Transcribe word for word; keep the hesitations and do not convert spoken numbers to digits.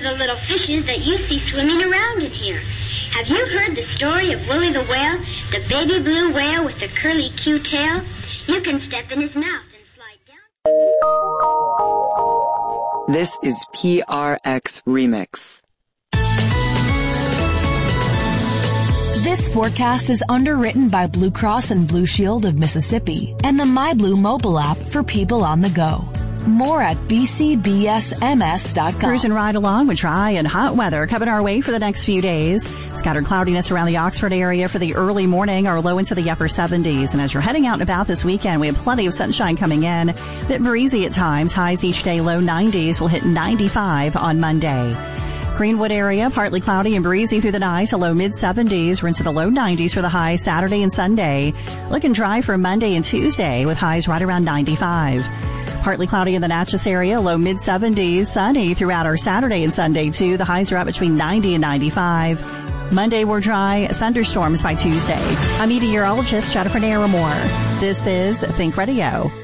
the little fishes that you see swimming around in here. Have you heard the story of Willie the Whale, the baby blue whale with the curly Q tail? You can step in his mouth and slide down. This is P R X Remix. This forecast is underwritten by Blue Cross and Blue Shield of Mississippi and the MyBlue mobile app for people on the go. More at b c b s m s dot com. Cruise and ride along with dry and hot weather coming our way for the next few days. Scattered cloudiness around the Oxford area for the early morning, or low into the upper seventies. And as you're heading out and about this weekend, we have plenty of sunshine coming in. A bit breezy at times. Highs each day, low nineties. Will hit ninety-five on Monday. Greenwood area, partly cloudy and breezy through the night, a low mid-seventies. We're into the low nineties for the high Saturday and Sunday. Looking dry for Monday and Tuesday with highs right around ninety-five. Partly cloudy in the Natchez area, low mid-seventies. Sunny throughout our Saturday and Sunday, too. The highs are up between ninety and ninety-five. Monday, we're dry. Thunderstorms by Tuesday. I'm meteorologist Jennifer Naramore. This is Think Radio.